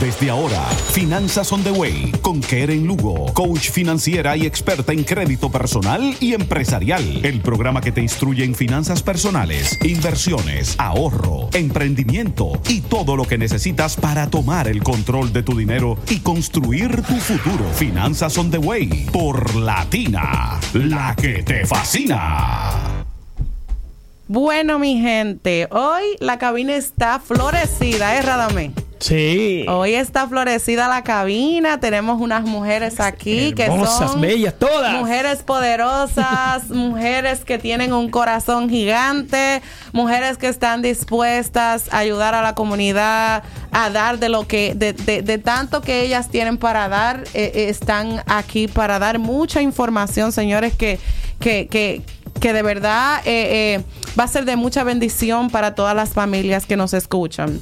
Desde ahora, Finanzas on the Way con Keren Lugo, coach financiera y experta en crédito personal y empresarial. El programa que te instruye en finanzas personales, inversiones, ahorro, emprendimiento y todo lo que necesitas para tomar el control de tu dinero y construir tu futuro. Finanzas on the Way por Latina, la que te fascina. Bueno, mi gente, hoy la cabina está florecida, Radamé? Sí. Hoy está florecida la cabina. Tenemos unas mujeres aquí hermosas, que son bellas todas. Mujeres poderosas, mujeres que tienen un corazón gigante, mujeres que están dispuestas a ayudar a la comunidad, a dar de lo que, de tanto que ellas tienen para dar. Están aquí para dar mucha información, señores, que de verdad va a ser de mucha bendición para todas las familias que nos escuchan.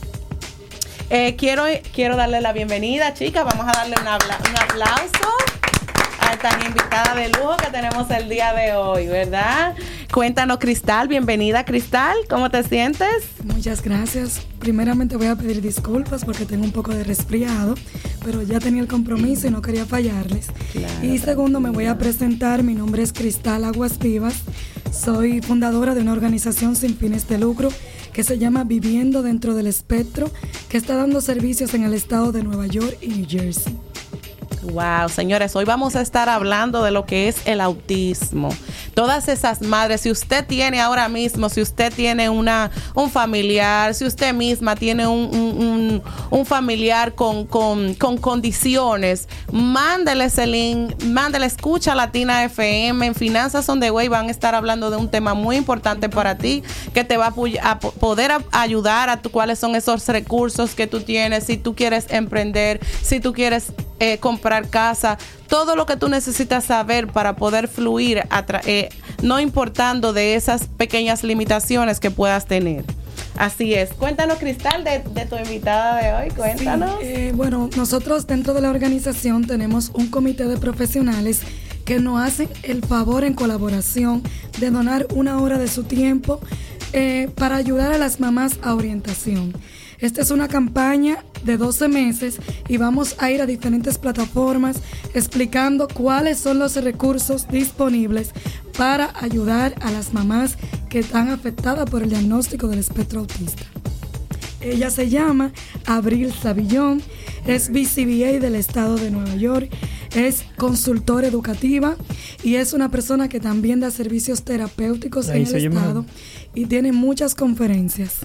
Quiero darle la bienvenida, chicas. Vamos a darle un aplauso a esta invitada de lujo que tenemos el día de hoy, ¿verdad? Cuéntanos, Cristal. Bienvenida, Cristal. ¿Cómo te sientes? Muchas gracias. Primeramente voy a pedir disculpas porque tengo un poco de resfriado, pero ya tenía el compromiso y no quería fallarles. Claro, y segundo, me voy a presentar. Mi nombre es Cristal Aguas Vivas. Soy fundadora de una organización sin fines de lucro que se llama Viviendo Dentro del Espectro, que está dando servicios en el estado de Nueva York y New Jersey. Wow, señores, hoy vamos a estar hablando de lo que es el autismo. Todas esas madres, si usted tiene ahora mismo, si usted tiene un familiar, si usted misma tiene un familiar con condiciones, mándele ese link, mándele escucha Latina FM. En Finanzas on the Way van a estar hablando de un tema muy importante para ti, que te va a poder ayudar a cuáles son esos recursos que tú tienes, si tú quieres emprender, si tú quieres comprar casa, todo lo que tú necesitas saber para poder fluir, no importando de esas pequeñas limitaciones que puedas tener. Así es. Cuéntanos, Cristal, de tu invitada de hoy. Cuéntanos. Sí, bueno, nosotros dentro de la organización tenemos un comité de profesionales que nos hacen el favor en colaboración de donar una hora de su tiempo para ayudar a las mamás a orientación. Esta es una campaña de 12 meses y vamos a ir a diferentes plataformas explicando cuáles son los recursos disponibles para ayudar a las mamás que están afectadas por el diagnóstico del espectro autista. Ella se llama Abril Savillón, es BCBA del estado de Nueva York, es consultora educativa y es una persona que también da servicios terapéuticos en el estado y tiene muchas conferencias.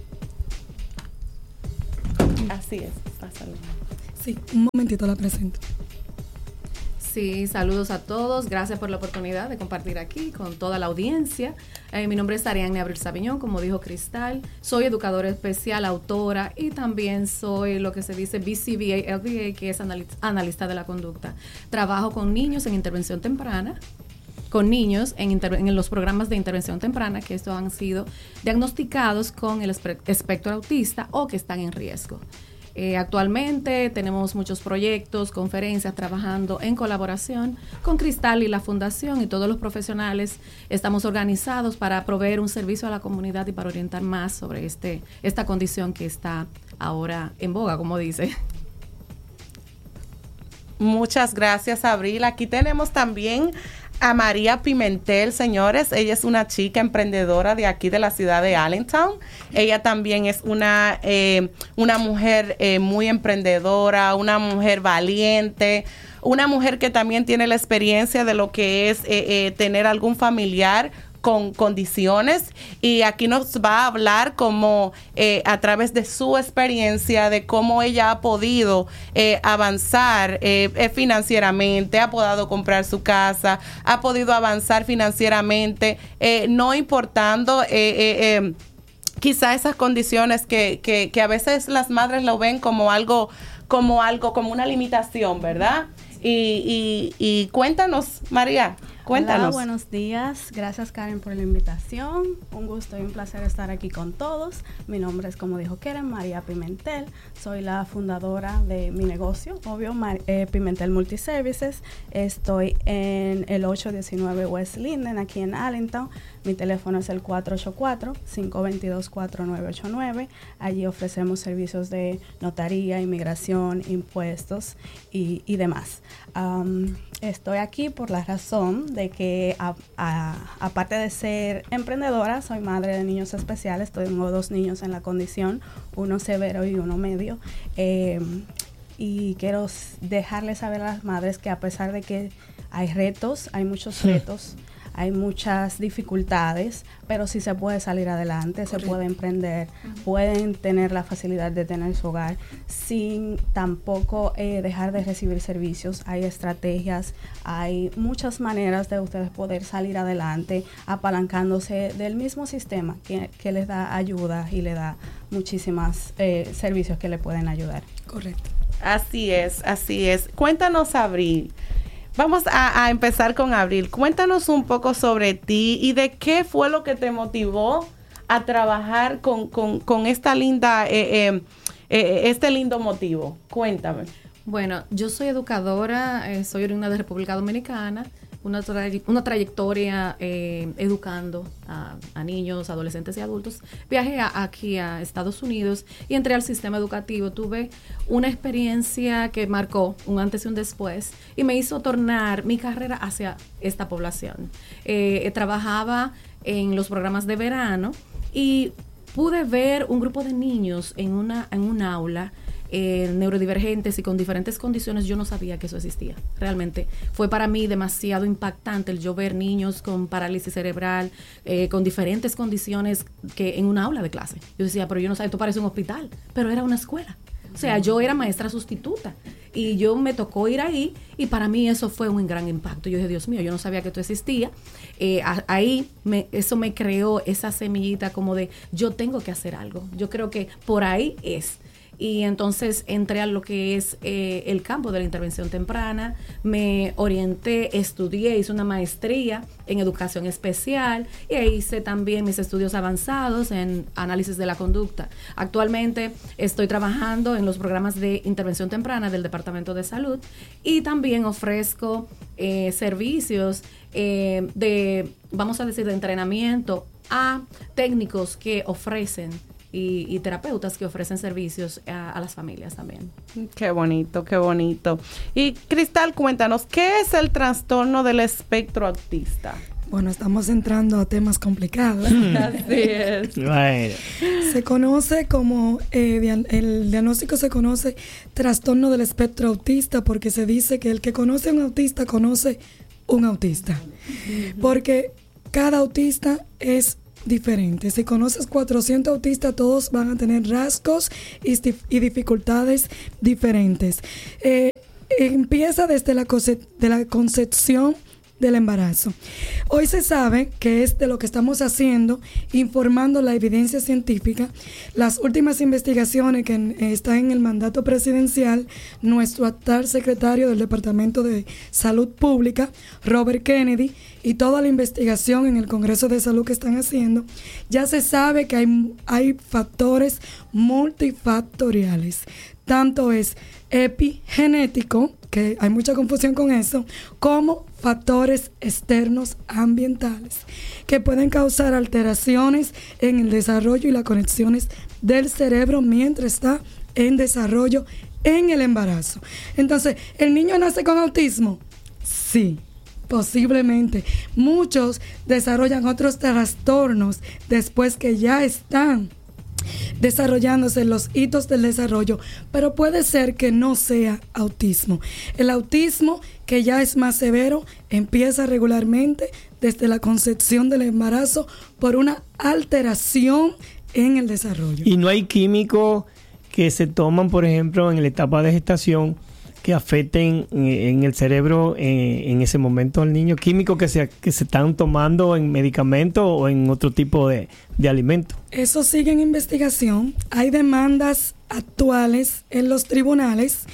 Así es, pásale. Sí, un momentito la presento. Sí, saludos a todos. Gracias por la oportunidad de compartir aquí con toda la audiencia. Mi nombre es Ariadne Abril Sabiñón, como dijo Cristal. Soy educadora especial, autora y también soy lo que se dice BCBA, LBA, que es analista de la conducta. Trabajo con niños en intervención temprana, con niños en los programas de intervención temprana que estos han sido diagnosticados con el espectro autista o que están en riesgo. Actualmente tenemos muchos proyectos, conferencias, trabajando en colaboración con Cristal y la Fundación y todos los profesionales. Estamos organizados para proveer un servicio a la comunidad y para orientar más sobre esta condición que está ahora en boga, como dice. Muchas gracias, Abril. Aquí tenemos también a María Pimentel, señores. Ella es una chica emprendedora de aquí de la ciudad de Allentown. Ella también es una mujer muy emprendedora, una mujer valiente, una mujer que también tiene la experiencia de lo que es tener algún familiar con condiciones, y aquí nos va a hablar como a través de su experiencia de cómo ella ha podido avanzar financieramente, ha podido comprar su casa, ha podido avanzar financieramente, no importando quizá esas condiciones que a veces las madres lo ven como una limitación, ¿verdad? Y cuéntanos, María. Cuéntanos. Hola, buenos días. Gracias, Karen, por la invitación. Un gusto y un placer estar aquí con todos. Mi nombre es, como dijo Karen, María Pimentel. Soy la fundadora de mi negocio, obvio, Pimentel Multiservices. Estoy en el 819 West Linden, aquí en Allentown. Mi teléfono es el 484-522-4989. Allí ofrecemos servicios de notaría, inmigración, impuestos y demás. Estoy aquí por la razón de que, aparte de ser emprendedora, soy madre de niños especiales. Tengo 2 niños en la condición, uno severo y uno medio. Y quiero dejarles saber a las madres que, a pesar de que hay retos, hay muchos retos, hay muchas dificultades, pero sí se puede salir adelante, se puede emprender, pueden tener la facilidad de tener su hogar sin tampoco dejar de recibir servicios. Hay estrategias, hay muchas maneras de ustedes poder salir adelante apalancándose del mismo sistema que les da ayuda y le da muchísimos servicios que le pueden ayudar. Correcto. Así es, así es. Cuéntanos, Abril. Vamos a empezar con Abril. Cuéntanos un poco sobre ti y de qué fue lo que te motivó a trabajar con esta linda, este lindo motivo. Cuéntame. Bueno, yo soy educadora, soy oriunda de República Dominicana, una trayectoria educando a niños, adolescentes y adultos. Viajé aquí a Estados Unidos y entré al sistema educativo. Tuve una experiencia que marcó un antes y un después y me hizo tornar mi carrera hacia esta población. Trabajaba en los programas de verano y pude ver un grupo de niños en un aula neurodivergentes y con diferentes condiciones. Yo no sabía que eso existía. Realmente fue para mí demasiado impactante el yo ver niños con parálisis cerebral, con diferentes condiciones que en un aula de clase. Yo decía, pero yo no sabía, esto parece un hospital, pero era una escuela. O sea, yo era maestra sustituta y yo me tocó ir ahí y para mí eso fue un gran impacto. Yo dije, Dios mío, yo no sabía que esto existía. Eso me creó esa semillita como de yo tengo que hacer algo. Yo creo que por ahí es. Y entonces entré a lo que es el campo de la intervención temprana, me orienté, estudié, hice una maestría en educación especial y hice también mis estudios avanzados en análisis de la conducta. Actualmente estoy trabajando en los programas de intervención temprana del Departamento de Salud y también ofrezco servicios vamos a decir, de entrenamiento a técnicos que ofrecen y terapeutas que ofrecen servicios a las familias también. Qué bonito, qué bonito. Y Cristal, cuéntanos, ¿qué es el trastorno del espectro autista? Bueno, estamos entrando a temas complicados. Así es. Bueno. Se conoce como, el diagnóstico se conoce trastorno del espectro autista porque se dice que el que conoce a un autista conoce un autista. Porque cada autista es diferente. Si conoces 400 autistas, todos van a tener rasgos y dificultades diferentes. Empieza desde la concepción del embarazo. Hoy se sabe que es de lo que estamos haciendo, informando la evidencia científica. Las últimas investigaciones que están en el mandato presidencial, nuestro actual secretario del Departamento de Salud Pública, Robert Kennedy, y toda la investigación en el Congreso de Salud que están haciendo, ya se sabe que hay factores multifactoriales. Tanto es epigenético, que hay mucha confusión con eso, como factores externos ambientales que pueden causar alteraciones en el desarrollo y las conexiones del cerebro mientras está en desarrollo en el embarazo. Entonces, ¿el niño nace con autismo? Sí, posiblemente. Muchos desarrollan otros trastornos después que ya están desarrollándose los hitos del desarrollo, pero puede ser que no sea autismo. El autismo, que ya es más severo, empieza regularmente desde la concepción del embarazo por una alteración en el desarrollo. Y no hay químicos que se toman, por ejemplo, en la etapa de gestación que afecten en el cerebro en ese momento al niño, químicos que se están tomando en medicamentos o en otro tipo de alimento. Eso sigue en investigación. Hay demandas actuales en los tribunales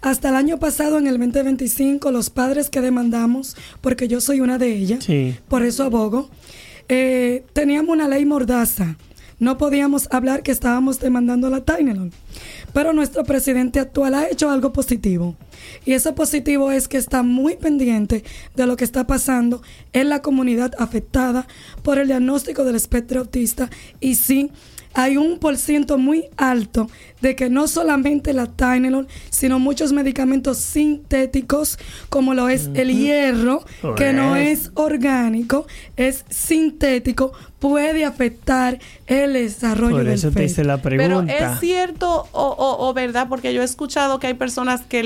hasta el año pasado, en el 2025, los padres que demandamos, porque yo soy una de ellas, Sí. por eso abogo, teníamos una ley mordaza. No podíamos hablar que estábamos demandando la Tylenol. Pero nuestro presidente actual ha hecho algo positivo. Y eso positivo es que está muy pendiente de lo que está pasando en la comunidad afectada por el diagnóstico del espectro autista. Y sí, hay un % muy alto de que no solamente la Tylenol, sino muchos medicamentos sintéticos, como lo es el hierro, que no es orgánico, es sintético, puede afectar el desarrollo del feto. Por eso te hice la pregunta. Pero es cierto o verdad, porque yo he escuchado que hay personas que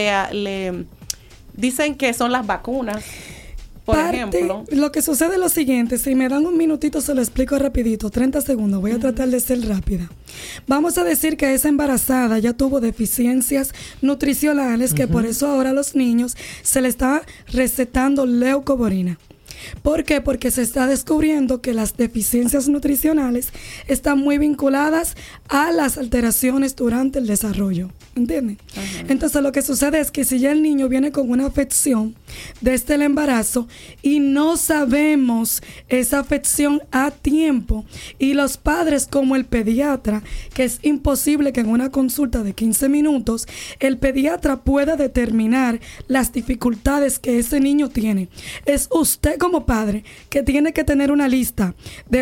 le dicen que son las vacunas. Por ejemplo, lo que sucede es lo siguiente, si me dan un minutito se lo explico rapidito, 30 segundos, voy a tratar de ser rápida. Vamos a decir que esa embarazada ya tuvo deficiencias nutricionales, que por eso ahora a los niños se le está recetando leucovorina. ¿Por qué? Porque se está descubriendo que las deficiencias nutricionales están muy vinculadas a las alteraciones durante el desarrollo. ¿Entienden? Entonces lo que sucede es que si ya el niño viene con una afección desde el embarazo y no sabemos esa afección a tiempo, y los padres como el pediatra, que es imposible que en una consulta de 15 minutos el pediatra pueda determinar las dificultades que ese niño tiene, es usted como padre que tiene que tener una lista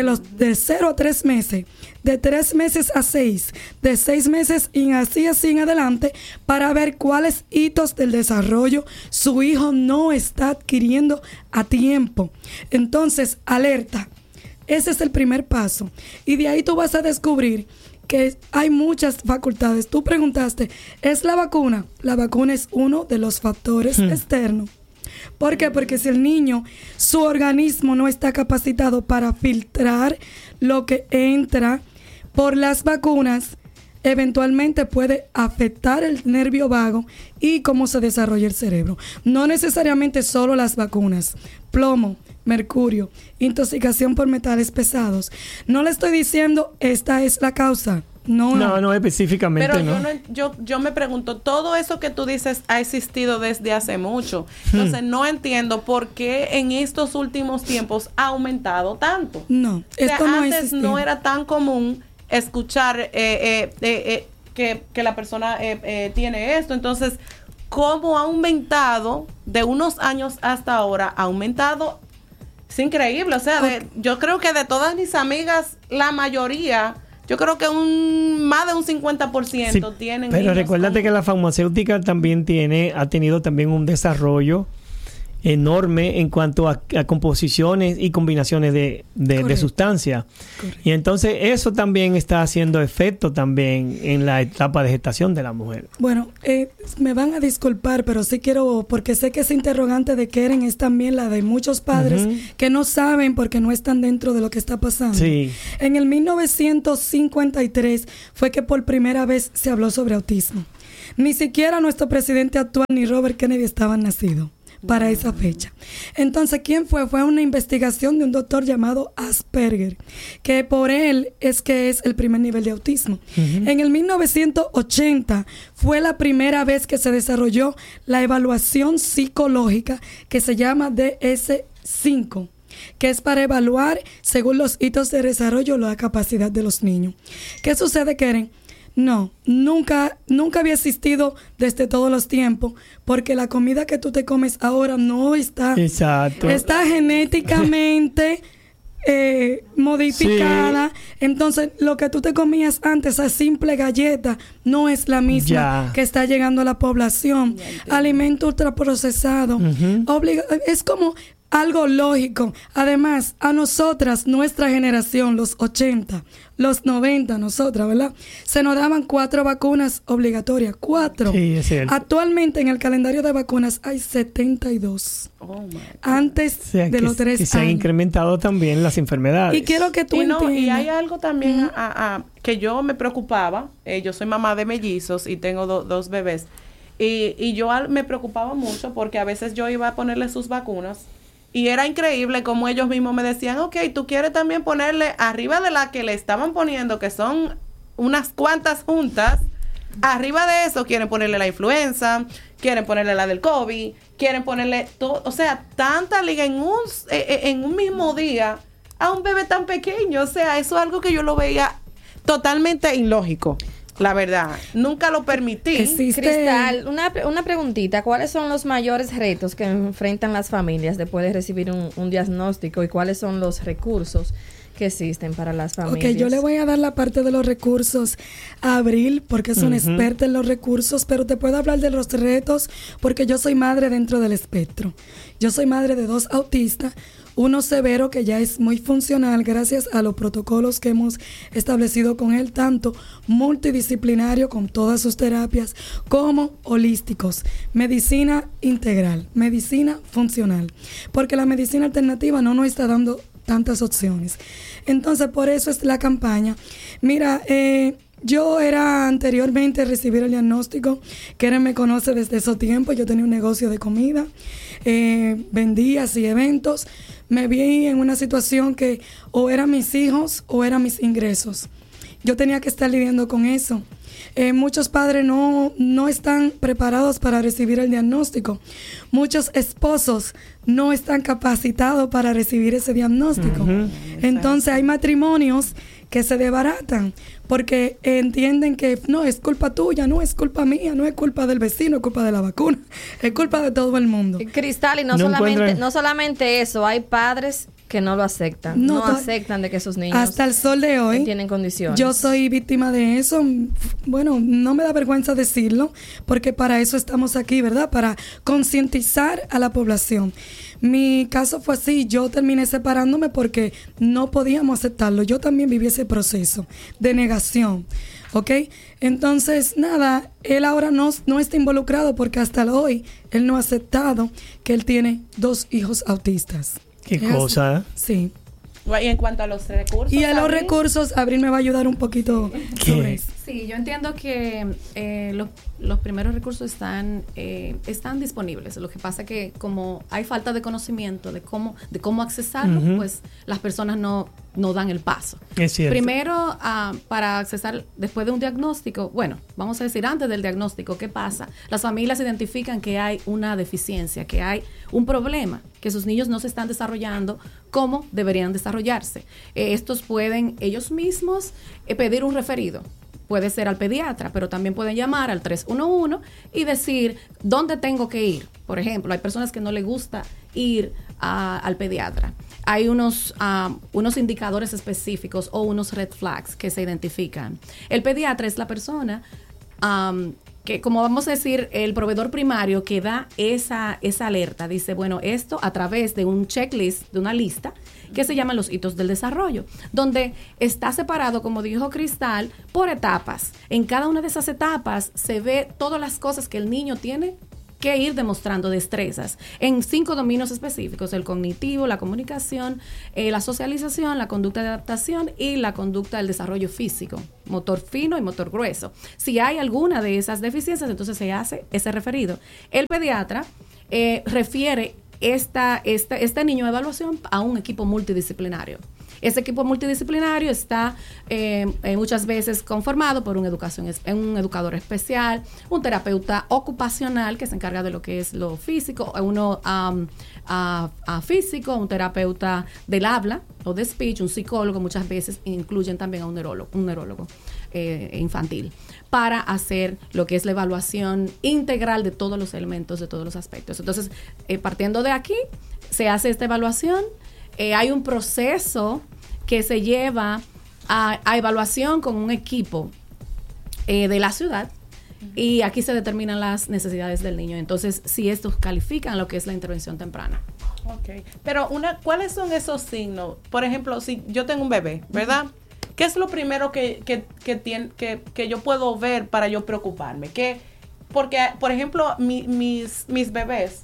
de 0 a 3 meses, de 3 meses a 6, de 6 meses y así en adelante, para ver cuáles hitos del desarrollo su hijo no está adquiriendo a tiempo. Entonces, alerta. Ese es el primer paso. Y de ahí tú vas a descubrir que hay muchas facultades. Tú preguntaste, ¿es la vacuna? La vacuna es uno de los factores externos. ¿Por qué? Porque si el niño, su organismo no está capacitado para filtrar lo que entra por las vacunas, eventualmente puede afectar el nervio vago y cómo se desarrolla el cerebro. No necesariamente solo las vacunas, plomo, mercurio, intoxicación por metales pesados. No le estoy diciendo esta es la causa. No específicamente. Pero yo me pregunto, todo eso que tú dices ha existido desde hace mucho. Entonces no entiendo por qué en estos últimos tiempos ha aumentado tanto. No, esto no antes no era tan común escuchar que la persona tiene esto. Entonces, ¿cómo ha aumentado de unos años hasta ahora? Ha aumentado, es increíble. O sea, yo creo que de todas mis amigas, la mayoría, yo creo que más de un 50% tienen. Pero recuérdate que la farmacéutica también ha tenido también un desarrollo enorme en cuanto a composiciones y combinaciones de sustancias. Y entonces eso también está haciendo efecto también en la etapa de gestación de la mujer. Bueno, me van a disculpar, pero sí quiero, porque sé que esa interrogante de Keren es también la de muchos padres que no saben porque no están dentro de lo que está pasando. Sí. En el 1953 fue que por primera vez se habló sobre autismo. Ni siquiera nuestro presidente actual ni Robert Kennedy estaban nacidos para esa fecha. Entonces, ¿quién fue? Fue una investigación de un doctor llamado Asperger, que por él es que es el primer nivel de autismo. En el 1980 fue la primera vez que se desarrolló la evaluación psicológica que se llama DS-5, que es para evaluar, según los hitos de desarrollo, la capacidad de los niños. ¿Qué sucede, Keren? No, nunca había existido desde todos los tiempos, porque la comida que tú te comes ahora no está... Exacto. Está genéticamente modificada. Sí. Entonces, lo que tú te comías antes, esa simple galleta, no es la misma que está llegando a la población. Alimento ultraprocesado. Es como algo lógico. Además, a nosotras, nuestra generación, los 80, los 90, nosotras, ¿verdad? Se nos daban 4 vacunas obligatorias. 4. Sí, es cierto. Actualmente en el calendario de vacunas hay 72. Antes de los 3 años. Se han incrementado también las enfermedades. Y quiero que tú entiendas. Y hay algo también que yo me preocupaba. Yo soy mamá de mellizos y tengo 2 bebés. Y yo me preocupaba mucho porque a veces yo iba a ponerle sus vacunas. Y era increíble como ellos mismos me decían, ok, tú quieres también ponerle arriba de la que le estaban poniendo, que son unas cuantas juntas, Arriba de eso quieren ponerle la influenza, quieren ponerle la del COVID, quieren ponerle todo, o sea, tanta liga en un mismo día a un bebé tan pequeño. O sea, eso es algo que yo lo veía totalmente ilógico. La verdad, nunca lo permití. Cristal, una preguntita. ¿Cuáles son los mayores retos que enfrentan las familias después de recibir un diagnóstico y cuáles son los recursos que existen para las familias? Ok, yo le voy a dar la parte de los recursos a Abril, porque es una experta en los recursos, pero te puedo hablar de los retos porque yo soy madre dentro del espectro. Yo soy madre de 2 autistas, uno severo que ya es muy funcional gracias a los protocolos que hemos establecido con él, tanto multidisciplinario con todas sus terapias como holísticos, medicina integral, medicina funcional, porque la medicina alternativa no nos está dando tantas opciones. Entonces, por eso es la campaña. Mira, yo era anteriormente a recibir el diagnóstico, Keren me conoce desde esos tiempos, yo tenía un negocio de comida, vendía, hacía eventos, me vi en una situación que o eran mis hijos o eran mis ingresos. Yo tenía que estar lidiando con eso. Muchos padres no están preparados para recibir el diagnóstico. Muchos esposos no están capacitados para recibir ese diagnóstico. Entonces hay matrimonios que se desbaratan porque entienden que no es culpa tuya, no es culpa mía, no es culpa del vecino, es culpa de la vacuna, es culpa de todo el mundo. Cristal, y no solamente eso, hay padres que no lo aceptan, no aceptan de que sus niños hasta el sol de hoy tienen condiciones. Yo soy víctima de eso. Bueno, no me da vergüenza decirlo, porque para eso estamos aquí, ¿verdad? Para concientizar a la población. Mi caso fue así, yo terminé separándome porque no podíamos aceptarlo. Yo también viví ese proceso de negación, ¿ok? Entonces, nada, él ahora no está involucrado porque hasta hoy él no ha aceptado que él tiene 2 hijos autistas. Qué cosa. Sí. Y en cuanto a los recursos. Y a los recursos, Abril me va a ayudar un poquito sobre eso. Sí, yo entiendo que los primeros recursos están disponibles. Lo que pasa que como hay falta de conocimiento de cómo accesarlo, pues las personas no dan el paso. Es cierto. Primero, para accesar después de un diagnóstico, bueno, vamos a decir antes del diagnóstico, ¿qué pasa? Las familias identifican que hay una deficiencia, que hay un problema, que sus niños no se están desarrollando como deberían desarrollarse. Estos pueden ellos mismos pedir un referido. Puede ser al pediatra, pero también pueden llamar al 311 y decir dónde tengo que ir. Por ejemplo, hay personas que no les gusta ir al pediatra. Hay unos indicadores específicos o unos red flags que se identifican. El pediatra es la persona que, como vamos a decir, el proveedor primario que da esa alerta. Dice, bueno, esto a través de un checklist, de una lista, que se llaman los hitos del desarrollo, donde está separado, como dijo Cristal, por etapas. En cada una de esas etapas se ve todas las cosas que el niño tiene que ir demostrando destrezas en 5 dominios específicos: el cognitivo, la comunicación, la socialización, la conducta de adaptación y la conducta del desarrollo físico, motor fino y motor grueso. Si hay alguna de esas deficiencias, entonces se hace ese referido. El pediatra refiere este niño de evaluación a un equipo multidisciplinario. Ese equipo multidisciplinario está muchas veces conformado por un educador especial, un terapeuta ocupacional que se encarga de lo que es lo físico, uno físico, un terapeuta del habla o de speech, un psicólogo. Muchas veces incluyen también a un neurólogo infantil, para hacer lo que es la evaluación integral de todos los elementos, de todos los aspectos. Entonces, partiendo de aquí, se hace esta evaluación. Hay un proceso que se lleva a evaluación con un equipo de la ciudad, y aquí se determinan las necesidades del niño. Entonces, si estos califican lo que es la intervención temprana. Okay. Pero ¿cuáles son esos signos? Por ejemplo, si yo tengo un bebé, ¿verdad? ¿Qué es lo primero que yo puedo ver para yo preocuparme? Porque, por ejemplo, mis bebés,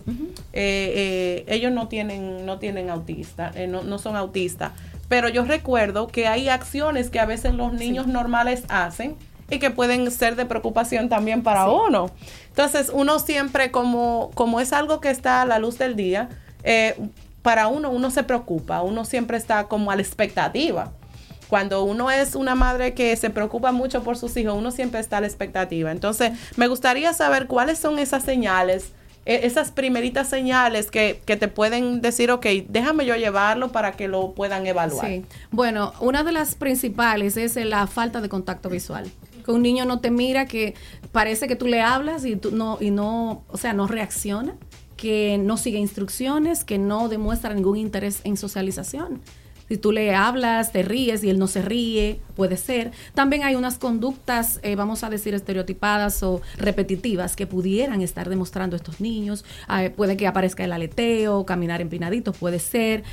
ellos no tienen autista, no son autistas, pero yo recuerdo que hay acciones que a veces los niños normales hacen y que pueden ser de preocupación también para uno. Entonces, uno siempre, como es algo que está a la luz del día, para uno se preocupa, uno siempre está como a la expectativa. cuando uno es una madre que se preocupa mucho por sus hijos, uno siempre está a la expectativa. Entonces, me gustaría saber cuáles son esas señales, esas primeritas señales que te pueden decir, ok, déjame yo llevarlo para que lo puedan evaluar. Sí. Bueno, una de las principales es la falta de contacto visual. Que un niño no te mira, que parece que tú le hablas y no, o sea, no reacciona, que no sigue instrucciones, que no demuestra ningún interés en socialización. Si tú le hablas, te ríes y él no se ríe, puede ser. También hay unas conductas, vamos a decir, estereotipadas o repetitivas que pudieran estar demostrando estos niños. Puede que aparezca el aleteo, caminar empinaditos, puede ser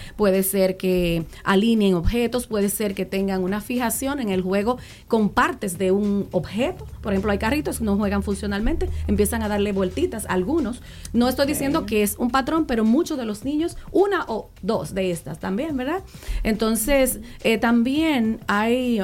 que alineen objetos, puede ser que tengan una fijación en el juego con partes de un objeto. Por ejemplo, hay carritos que no juegan funcionalmente, empiezan a darle vueltitas a algunos. No estoy diciendo que es un patrón, pero muchos de los niños, una o dos de estas también, ¿verdad? Entonces, también hay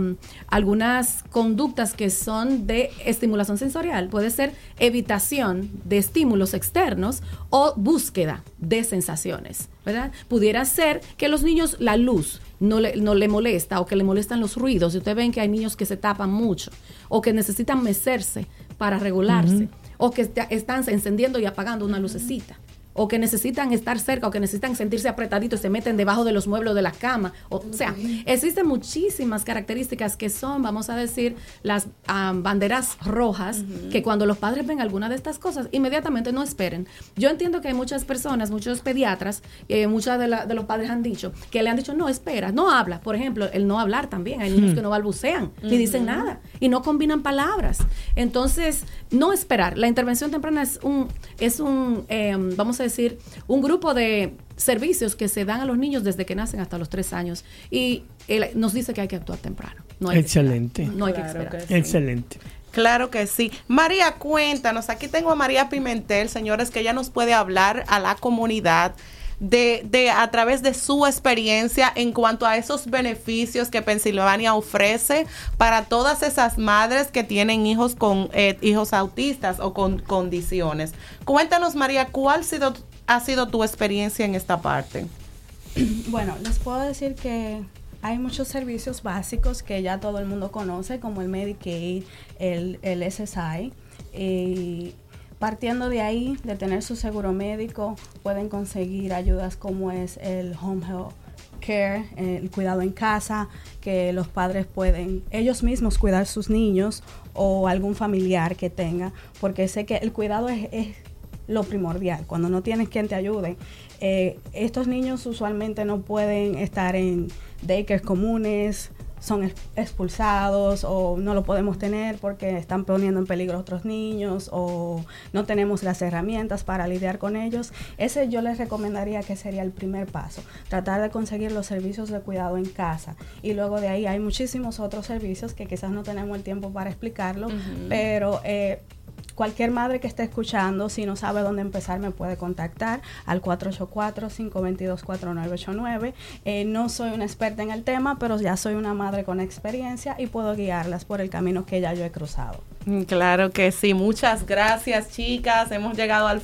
algunas conductas que son de estimulación sensorial. Puede ser evitación de estímulos externos o búsqueda de sensaciones, ¿verdad? Pudiera ser que los niños, la luz no le molesta, o que le molestan los ruidos. Si ustedes ven que hay niños que se tapan mucho o que necesitan mecerse para regularse, o que están encendiendo y apagando una lucecita, o que necesitan estar cerca, o que necesitan sentirse apretaditos y se meten debajo de los muebles de la cama. O sea, existen muchísimas características que son, vamos a decir, las banderas rojas, que cuando los padres ven alguna de estas cosas, inmediatamente no esperen. Yo entiendo que hay muchas personas, muchos pediatras, muchos de los padres han dicho, que le han dicho, no, espera, no habla. Por ejemplo, el no hablar también. Hay niños que no balbucean, ni dicen nada, y no combinan palabras. Entonces, no esperar. La intervención temprana es un vamos a decir, un grupo de servicios que se dan a los niños desde que nacen hasta los 3 años, y nos dice que hay que actuar temprano. No hay excelente. Que esperar, no hay que esperar. Sí. Excelente. Claro que sí. María, cuéntanos, aquí tengo a María Pimentel, señores, que ella nos puede hablar a la comunidad a través de su experiencia en cuanto a esos beneficios que Pensilvania ofrece para todas esas madres que tienen hijos con hijos autistas o con condiciones. Cuéntanos, María, ¿cuál ha sido tu experiencia en esta parte? Bueno, les puedo decir que hay muchos servicios básicos que ya todo el mundo conoce, como el Medicaid, el SSI, y partiendo de ahí, de tener su seguro médico, pueden conseguir ayudas como es el home health care, el cuidado en casa, que los padres pueden ellos mismos cuidar sus niños o algún familiar que tenga, porque sé que el cuidado es lo primordial. Cuando no tienes quien te ayude, estos niños usualmente no pueden estar en daycares comunes, son expulsados, o no lo podemos tener porque están poniendo en peligro a otros niños, o no tenemos las herramientas para lidiar con ellos. Ese yo les recomendaría que sería el primer paso, tratar de conseguir los servicios de cuidado en casa, y luego de ahí hay muchísimos otros servicios que quizás no tenemos el tiempo para explicarlo, pero cualquier madre que esté escuchando, si no sabe dónde empezar, me puede contactar al 484-522-4989. No soy una experta en el tema, pero ya soy una madre con experiencia y puedo guiarlas por el camino que ya yo he cruzado. Claro que sí. Muchas gracias, chicas. Hemos llegado al